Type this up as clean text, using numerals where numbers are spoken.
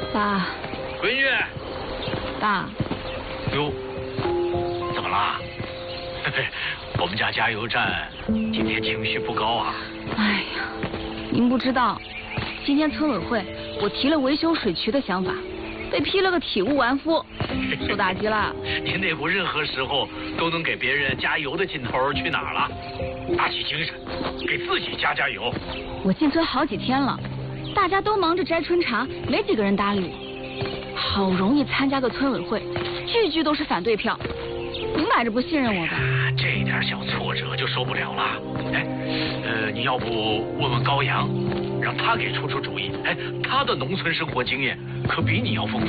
爸， 闺女， 爸， 哟，怎么啦？我们家加油站今天情绪不高啊。 哎呀，您不知道，今天村委会我提了维修水渠的想法，被批了个体无完肤，受打击了。 您那股任何时候都能给别人加油的劲头去哪儿了？打起精神，给自己加油。 我进村好几天了，大家都忙着摘春茶，没几个人搭理我。好容易参加个村委会，句句都是反对票，明摆着不信任我吧？ 这点小挫折就受不了了。哎，你要不问问高阳，让他给出主意。哎，他的农村生活经验可比你要丰富。